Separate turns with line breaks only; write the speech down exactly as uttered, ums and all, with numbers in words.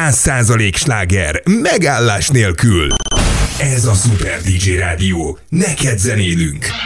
száz százalék sláger, megállás nélkül. Ez a Super dé dzsé Rádió, neked zenélünk.